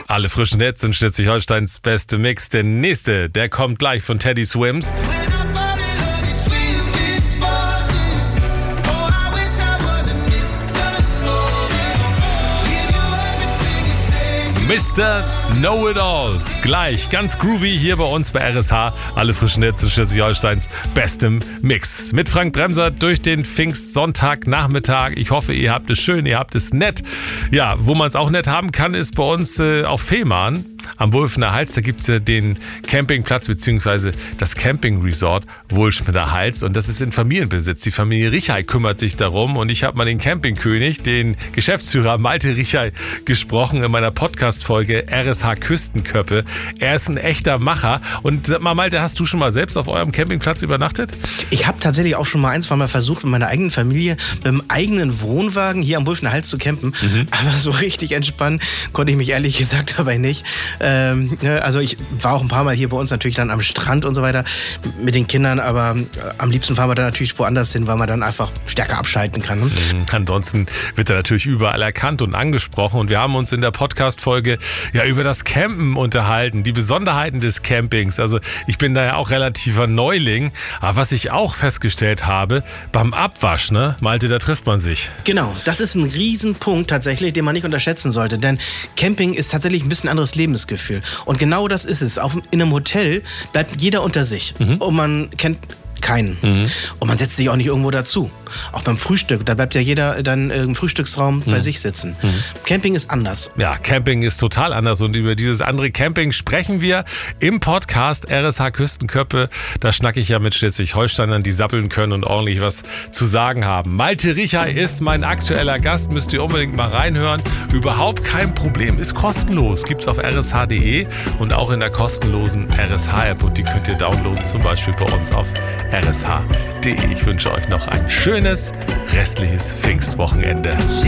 Alle frischen Hits in Schleswig-Holsteins beste Mix. Der nächste, der kommt gleich von Teddy Swims. Mr. Know-It-All. Gleich, ganz groovy hier bei uns bei RSH. Alle frischen Hits in Schleswig-Holsteins bestem Mix. Mit Frank Bremser durch den Pfingstsonntagnachmittag. Ich hoffe, ihr habt es schön, ihr habt es nett. Ja, wo man es auch nett haben kann, ist bei uns auf Fehmarn. Am Wulfener Hals, da gibt es ja den Campingplatz bzw. das Campingresort Wulfener Hals und das ist in Familienbesitz. Die Familie Richay kümmert sich darum und ich habe mal den Campingkönig, den Geschäftsführer Malte Richay, gesprochen in meiner Podcast-Folge RSH Küstenköppe. Er ist ein echter Macher und sag mal, Malte, hast du schon mal selbst auf eurem Campingplatz übernachtet? Ich habe tatsächlich auch schon mal versucht, mit meiner eigenen Familie mit einem eigenen Wohnwagen hier am Wulfener Hals zu campen, aber so richtig entspannen konnte ich mich ehrlich gesagt dabei nicht. Also ich war auch ein paar Mal hier bei uns natürlich dann am Strand und so weiter mit den Kindern, aber am liebsten fahren wir dann natürlich woanders hin, weil man dann einfach stärker abschalten kann. Ansonsten wird er natürlich überall erkannt und angesprochen und wir haben uns in der Podcast-Folge ja über das Campen unterhalten, die Besonderheiten des Campings. Also ich bin da ja auch relativer Neuling, aber was ich auch festgestellt habe, beim Abwasch, ne, Malte, da trifft man sich. Genau, das ist ein Riesenpunkt tatsächlich, den man nicht unterschätzen sollte, denn Camping ist tatsächlich ein bisschen anderes Lebensgefühl. Und genau das ist es. In einem Hotel bleibt jeder unter sich. Und man kennt keinen. Und man setzt sich auch nicht irgendwo dazu. Auch beim Frühstück, da bleibt ja jeder dann im Frühstücksraum bei sich sitzen. Camping ist anders. Ja, Camping ist total anders und über dieses andere Camping sprechen wir im Podcast RSH Küstenköppe. Da schnacke ich ja mit Schleswig-Holsteinern, die sappeln können und ordentlich was zu sagen haben. Malte Richay ist mein aktueller Gast, müsst ihr unbedingt mal reinhören. Überhaupt kein Problem, ist kostenlos. Gibt's auf rsh.de und auch in der kostenlosen RSH-App und die könnt ihr downloaden, zum Beispiel bei uns auf rsh.de. Ich wünsche euch noch ein schönes restliches Pfingstwochenende.